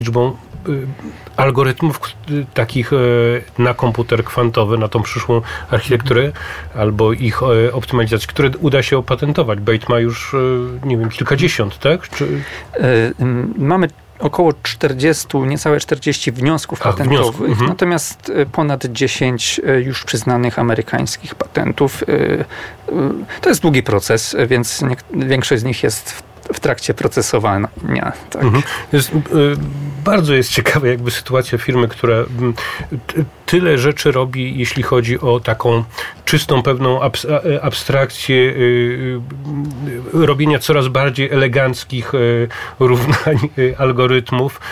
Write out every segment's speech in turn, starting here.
liczbą algorytmów takich na komputer kwantowy, na tą przyszłą architekturę albo ich optymalizację, które uda się opatentować. Bate ma już, nie wiem, kilkadziesiąt, tak? Mamy około 40, niecałe 40 wniosków patentowych, natomiast ponad 10 już przyznanych amerykańskich patentów. To jest długi proces, więc większość z nich jest w trakcie procesowania. Tak. Bardzo jest ciekawa jakby sytuacja firmy, która tyle rzeczy robi, jeśli chodzi o taką czystą, pewną abstrakcję robienia coraz bardziej eleganckich równań, algorytmów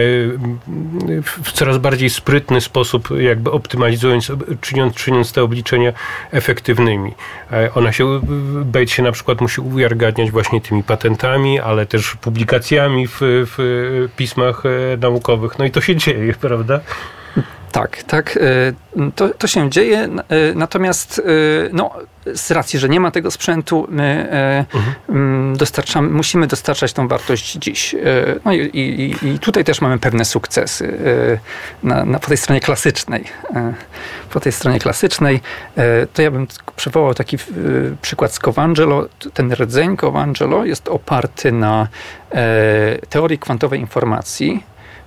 w coraz bardziej sprytny sposób, jakby optymalizując, czyniąc te obliczenia efektywnymi. Bate się na przykład musi uwiarygadniać właśnie tymi patentami, ale też publikacjami w pismach naukowych. No i to się dzieje, prawda? Tak. To się dzieje, natomiast z racji, że nie ma tego sprzętu, my musimy dostarczać tą wartość dziś. No i tutaj też mamy pewne sukcesy po tej stronie klasycznej. Po tej stronie klasycznej to ja bym przywołał taki przykład z Covangelo. Ten rdzeń Covangelo jest oparty na teorii kwantowej informacji,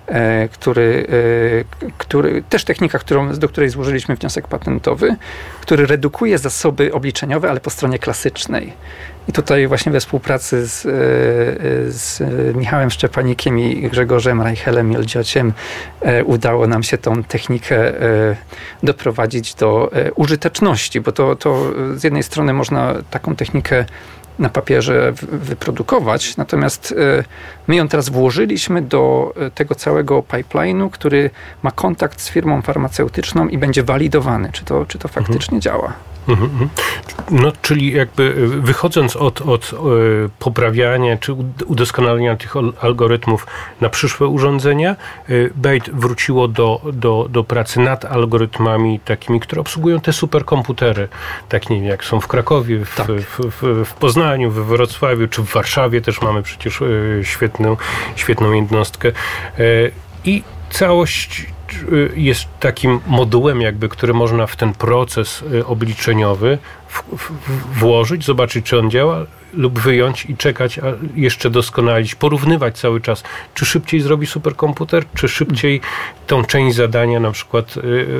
który też technika, do której złożyliśmy wniosek patentowy, który redukuje zasoby obliczeniowe, ale po stronie klasycznej. I tutaj właśnie we współpracy z Michałem Szczepanikiem i Grzegorzem Reichelem Jeldziociem udało nam się tą technikę doprowadzić do użyteczności, bo to z jednej strony można taką technikę na papierze wyprodukować, natomiast my ją teraz włożyliśmy do tego całego pipeline'u, który ma kontakt z firmą farmaceutyczną i będzie walidowany, czy to faktycznie działa. No, czyli jakby wychodząc od poprawiania czy udoskonalenia tych algorytmów na przyszłe urządzenia, Bate wróciło do pracy nad algorytmami takimi, które obsługują te superkomputery, tak nie wiem, jak są w Krakowie, w Poznaniu, we Wrocławiu, czy w Warszawie też mamy przecież świetną jednostkę. I całość jest takim modułem jakby, który można w ten proces obliczeniowy włożyć, zobaczyć, czy on działa, lub wyjąć i czekać, a jeszcze doskonalić, porównywać cały czas, czy szybciej zrobi superkomputer, czy szybciej tą część zadania na przykład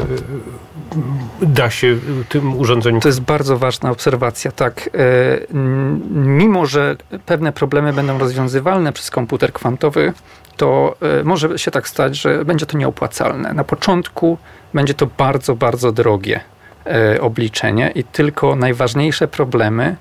da się tym urządzeniu. To jest bardzo ważna obserwacja, tak. Mimo że pewne problemy będą rozwiązywalne przez komputer kwantowy, to może się tak stać, że będzie to nieopłacalne. Na początku będzie to bardzo, bardzo drogie obliczenie i tylko najważniejsze problemy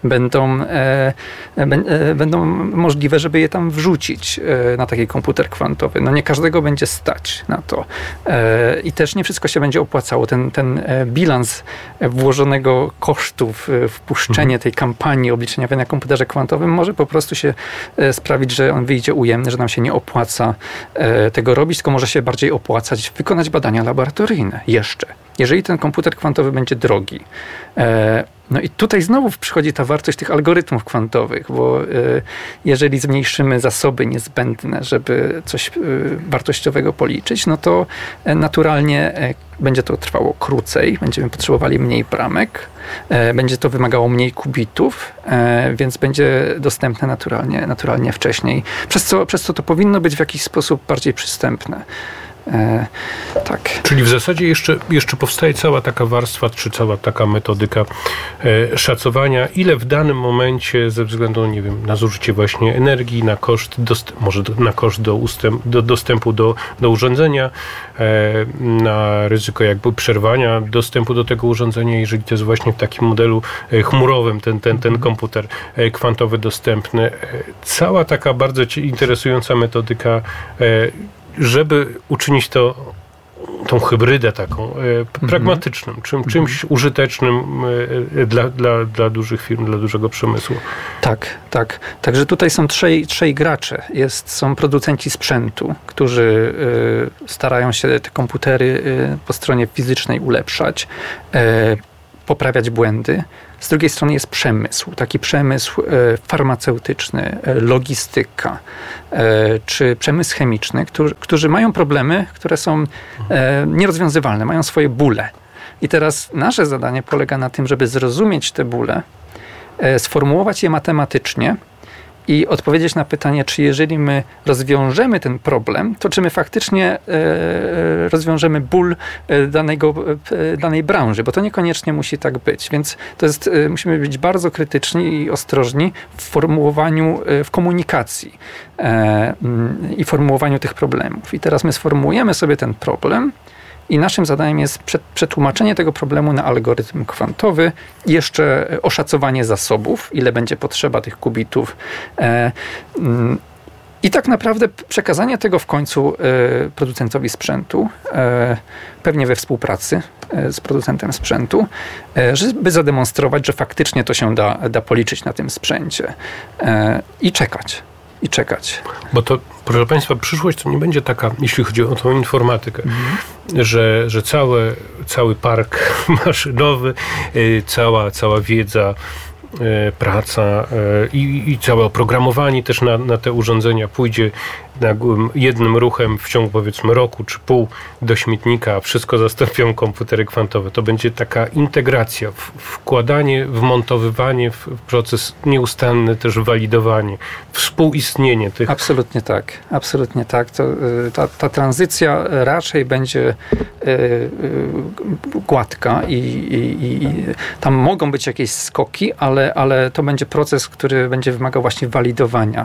będą możliwe, żeby je tam wrzucić na taki komputer kwantowy. No nie każdego będzie stać na to. I też nie wszystko się będzie opłacało. Ten bilans włożonego kosztu w wpuszczenie tej kampanii obliczeniowej na komputerze kwantowym może po prostu się sprawić, że on wyjdzie ujemny, że nam się nie opłaca tego robić, tylko może się bardziej opłacać wykonać badania laboratoryjne jeszcze. Jeżeli ten komputer kwantowy będzie drogi, no i tutaj znowu przychodzi ta wartość tych algorytmów kwantowych, bo jeżeli zmniejszymy zasoby niezbędne, żeby coś wartościowego policzyć, no to naturalnie będzie to trwało krócej, będziemy potrzebowali mniej bramek, będzie to wymagało mniej kubitów, więc będzie dostępne naturalnie wcześniej. Przez co to powinno być w jakiś sposób bardziej przystępne. Tak. Czyli w zasadzie jeszcze powstaje cała taka warstwa, czy cała taka metodyka szacowania, ile w danym momencie ze względu, nie wiem, na zużycie właśnie energii, na koszt, może na koszt dostępu do urządzenia, na ryzyko jakby przerwania dostępu do tego urządzenia, jeżeli to jest właśnie w takim modelu chmurowym ten komputer kwantowy dostępny. Cała taka bardzo interesująca metodyka, żeby uczynić tą hybrydę taką pragmatyczną, czymś użytecznym dla dużych firm, dla dużego przemysłu. Tak. Także tutaj są trzej gracze. Są producenci sprzętu, którzy starają się te komputery po stronie fizycznej ulepszać. poprawiać błędy. Z drugiej strony jest przemysł, taki przemysł farmaceutyczny, logistyka, czy przemysł chemiczny, którzy mają problemy, które są nierozwiązywalne, mają swoje bóle. I teraz nasze zadanie polega na tym, żeby zrozumieć te bóle, sformułować je matematycznie i odpowiedzieć na pytanie, czy jeżeli my rozwiążemy ten problem, to czy my faktycznie rozwiążemy ból danej branży, bo to niekoniecznie musi tak być. Więc to jest, musimy być bardzo krytyczni i ostrożni w formułowaniu, w komunikacji i formułowaniu tych problemów. I teraz my sformułujemy sobie ten problem i naszym zadaniem jest przetłumaczenie tego problemu na algorytm kwantowy i jeszcze oszacowanie zasobów, ile będzie potrzeba tych qubitów. I tak naprawdę przekazanie tego w końcu producentowi sprzętu, pewnie we współpracy z producentem sprzętu, żeby zademonstrować, że faktycznie to się da policzyć na tym sprzęcie i czekać. Bo to, proszę Państwa, przyszłość to nie będzie taka, jeśli chodzi o tą informatykę, że cały park maszynowy, cała wiedza, praca i całe oprogramowanie też na te urządzenia pójdzie jednym ruchem w ciągu powiedzmy roku czy pół do śmietnika, a wszystko zastąpią komputery kwantowe. To będzie taka integracja, wkładanie, wmontowywanie w proces nieustanny, też walidowanie, współistnienie tych... Absolutnie tak. Ta tranzycja raczej będzie gładka i tam mogą być jakieś skoki, ale to będzie proces, który będzie wymagał właśnie walidowania.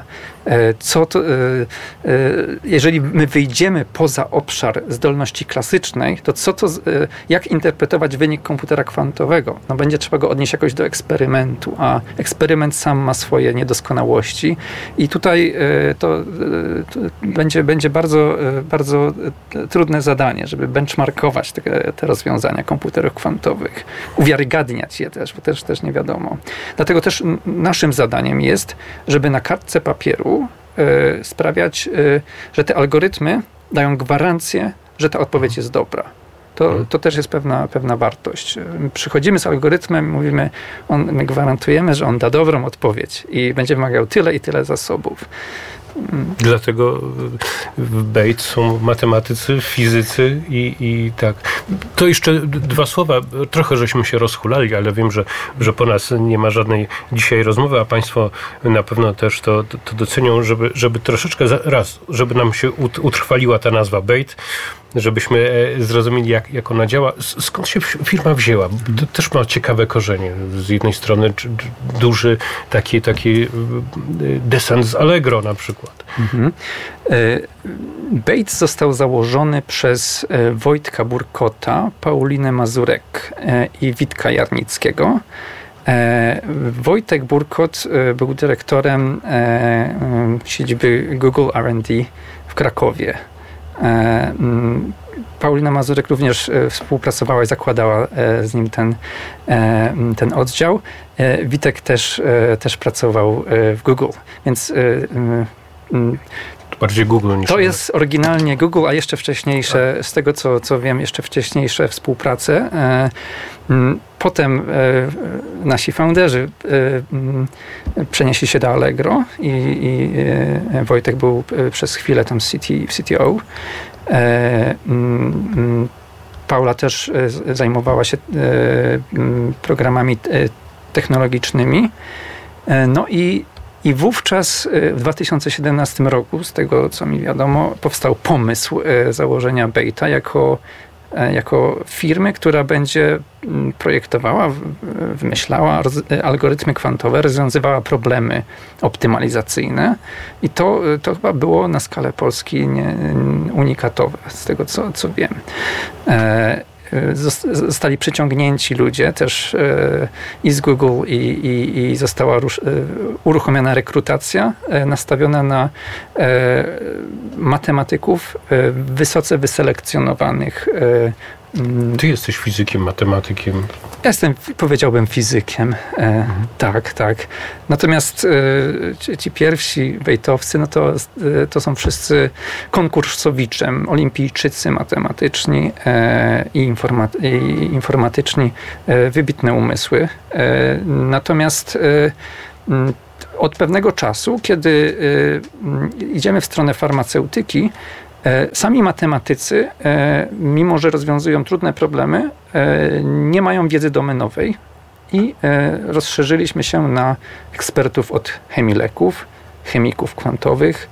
Jeżeli my wyjdziemy poza obszar zdolności klasycznej, to jak interpretować wynik komputera kwantowego? No będzie trzeba go odnieść jakoś do eksperymentu, a eksperyment sam ma swoje niedoskonałości i tutaj to będzie bardzo, bardzo trudne zadanie, żeby benchmarkować te rozwiązania komputerów kwantowych, uwiarygadniać je też, bo też nie wiadomo. Dlatego też naszym zadaniem jest, żeby na kartce papieru sprawiać, że te algorytmy dają gwarancję, że ta odpowiedź jest dobra. To też jest pewna wartość. Przychodzimy z algorytmem, mówimy, my gwarantujemy, że on da dobrą odpowiedź i będzie wymagał tyle i tyle zasobów. Dlatego w BEIT są matematycy, fizycy i tak. To jeszcze dwa słowa. Trochę żeśmy się rozhulali, ale wiem, że po nas nie ma żadnej dzisiaj rozmowy, a Państwo na pewno też to docenią, żeby troszeczkę żeby nam się utrwaliła ta nazwa BEIT, żebyśmy zrozumieli, jak ona działa. Skąd się firma wzięła? To też ma ciekawe korzenie. Z jednej strony duży taki desant z Allegro na przykład. BEIT został założony przez Wojtka Burkota, Paulinę Mazurek i Witka Jarnickiego. Wojtek Burkot był dyrektorem siedziby Google R&D w Krakowie. Paulina Mazurek również współpracowała i zakładała z nim ten oddział. Witek też pracował w Google, więc bardziej Google niż... To jest oryginalnie Google, a jeszcze wcześniejsze, z tego co wiem, jeszcze wcześniejsze współprace. Potem nasi founderzy przenieśli się do Allegro i Wojtek był przez chwilę tam CTO. Paula też zajmowała się programami technologicznymi. No i wówczas w 2017 roku, z tego co mi wiadomo, powstał pomysł założenia BEIT-a jako firmy, która będzie projektowała, wymyślała algorytmy kwantowe, rozwiązywała problemy optymalizacyjne i to chyba było na skalę Polski unikatowe, z tego co wiem. Zostali przyciągnięci ludzie też i z Google i została uruchomiona rekrutacja nastawiona na matematyków wysoce wyselekcjonowanych Ty jesteś fizykiem, matematykiem. Ja jestem, powiedziałbym, fizykiem. Tak. Natomiast ci pierwsi Bejtowcy, no to są wszyscy konkursowiczem, olimpijczycy matematyczni i informatyczni, wybitne umysły. Natomiast od pewnego czasu, kiedy idziemy w stronę farmaceutyki, sami matematycy, mimo że rozwiązują trudne problemy, nie mają wiedzy domenowej i rozszerzyliśmy się na ekspertów od chemileków, chemików kwantowych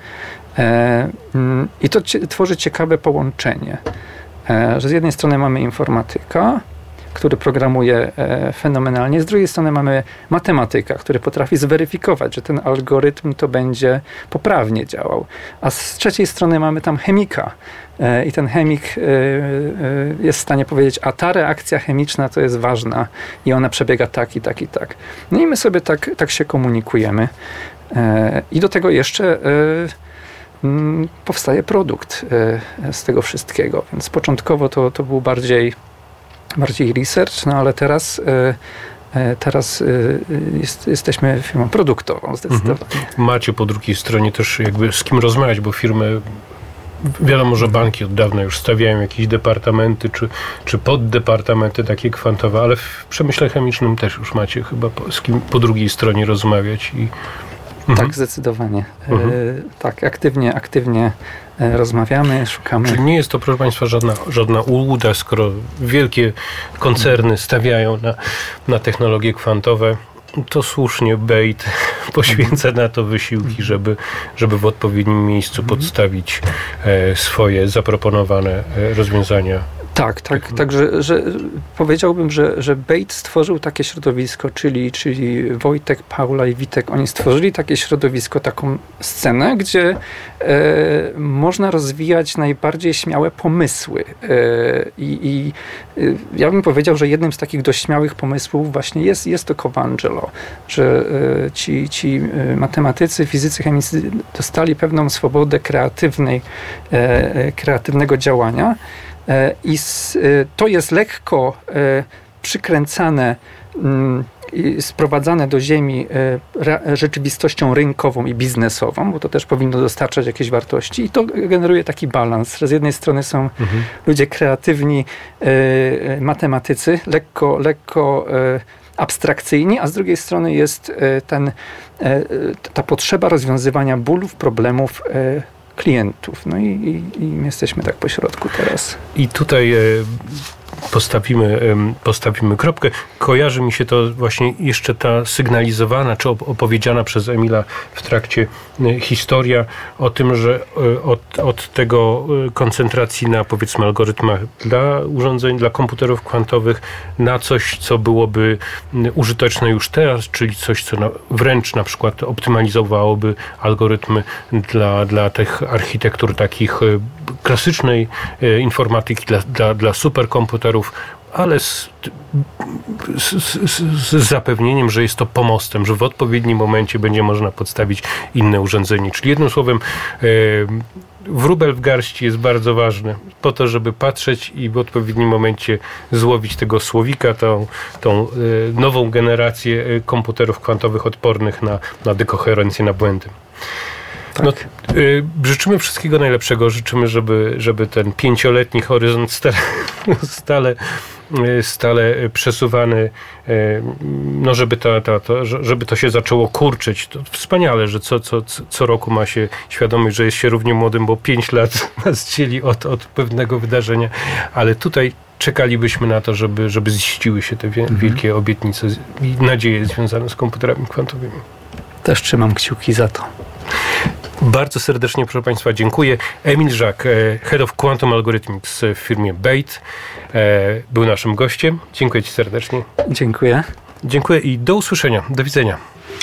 i to tworzy ciekawe połączenie, że z jednej strony mamy informatyka, który programuje fenomenalnie. Z drugiej strony mamy matematyka, który potrafi zweryfikować, że ten algorytm to będzie poprawnie działał. A z trzeciej strony mamy tam chemika. I ten chemik jest w stanie powiedzieć, a ta reakcja chemiczna to jest ważna i ona przebiega tak i tak i tak. No i my sobie tak się komunikujemy. I do tego jeszcze powstaje produkt z tego wszystkiego. Więc początkowo to był bardziej research, no ale teraz jesteśmy firmą produktową zdecydowanie. Macie po drugiej stronie też jakby z kim rozmawiać, bo firmy, wiadomo, że banki od dawna już stawiają jakieś departamenty czy poddepartamenty takie kwantowe, ale w przemyśle chemicznym też już macie chyba z kim po drugiej stronie rozmawiać. Tak, zdecydowanie. Tak, aktywnie rozmawiamy, szukamy. Czyli nie jest to, proszę Państwa, żadna ułuda, skoro wielkie koncerny stawiają na technologie kwantowe, to słusznie Bejt poświęca na to wysiłki, żeby w odpowiednim miejscu podstawić swoje zaproponowane rozwiązania. Tak, że powiedziałbym, że Bejt stworzył takie środowisko, czyli Wojtek, Paula i Witek, oni stworzyli takie środowisko, taką scenę, gdzie można rozwijać najbardziej śmiałe pomysły. I ja bym powiedział, że jednym z takich dość śmiałych pomysłów właśnie jest to Covangelo, że ci matematycy, fizycy, chemicy dostali pewną swobodę kreatywnego działania. I to jest lekko przykręcane i sprowadzane do ziemi rzeczywistością rynkową i biznesową, bo to też powinno dostarczać jakieś wartości i to generuje taki balans, że z jednej strony są ludzie kreatywni, matematycy, lekko abstrakcyjni, a z drugiej strony jest ta potrzeba rozwiązywania bólów, problemów klientów. No i jesteśmy tak po środku teraz. I tutaj postawimy kropkę. Kojarzy mi się to właśnie jeszcze ta sygnalizowana, czy opowiedziana przez Emila w trakcie historia o tym, że od tego koncentracji na, powiedzmy, algorytmach dla urządzeń, dla komputerów kwantowych na coś, co byłoby użyteczne już teraz, czyli coś, co wręcz na przykład optymalizowałoby algorytmy dla tych architektur takich klasycznej informatyki, dla superkomputerów, ale z zapewnieniem, że jest to pomostem, że w odpowiednim momencie będzie można podstawić inne urządzenie. Czyli jednym słowem, wróbel w garści jest bardzo ważny po to, żeby patrzeć i w odpowiednim momencie złowić tego słowika, tą nową generację komputerów kwantowych odpornych na dekoherencję, na błędy. Tak. No, życzymy wszystkiego najlepszego. Życzymy, żeby ten 5-letni horyzont stale przesuwany, no żeby to się zaczęło kurczyć. To wspaniale, że co roku ma się świadomość, że jest się równie młodym, bo 5 lat nas dzieli od pewnego wydarzenia, ale tutaj czekalibyśmy na to, żeby ziściły się te wielkie obietnice i nadzieje związane z komputerami kwantowymi. Też trzymam kciuki za to. Bardzo serdecznie, proszę Państwa, dziękuję. Emil Żak, Head of Quantum Algorithmics w firmie Bejt, był naszym gościem. Dziękuję Ci serdecznie. Dziękuję. Dziękuję i do usłyszenia. Do widzenia.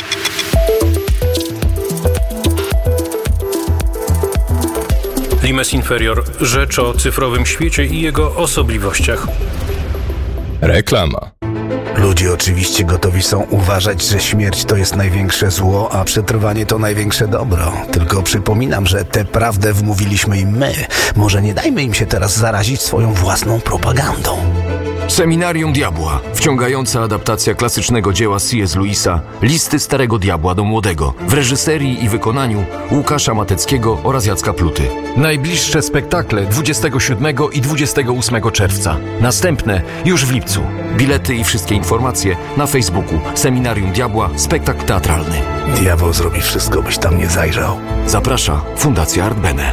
Limes Inferior. Rzecz o cyfrowym świecie i jego osobliwościach. Reklama. Ludzie oczywiście gotowi są uważać, że śmierć to jest największe zło, a przetrwanie to największe dobro. Tylko przypominam, że tę prawdę wmówiliśmy im my. Może nie dajmy im się teraz zarazić swoją własną propagandą. Seminarium Diabła. Wciągająca adaptacja klasycznego dzieła C.S. Lewisa Listy Starego Diabła do Młodego w reżyserii i wykonaniu Łukasza Mateckiego oraz Jacka Pluty. Najbliższe spektakle 27 i 28 czerwca. Następne już w lipcu. Bilety i wszystkie informacje na Facebooku Seminarium Diabła Spektakl Teatralny. Diabeł zrobi wszystko, byś tam nie zajrzał. Zaprasza Fundacja Art Bene.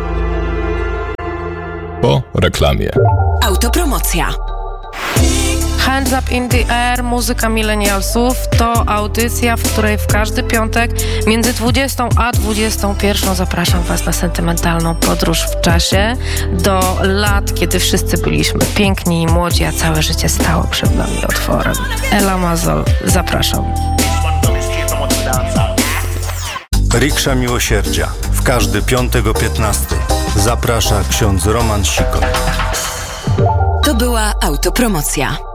Po reklamie. Autopromocja. Hands Up in the Air, muzyka millennialsów to audycja, w której w każdy piątek między 20 a 21 zapraszam Was na sentymentalną podróż w czasie do lat, kiedy wszyscy byliśmy piękni i młodzi, a całe życie stało przed nami otworem. Ela Mazol, zapraszam. Riksza Miłosierdzia. W każdy piątek o 15. Zaprasza ksiądz Roman Sikon. To była autopromocja.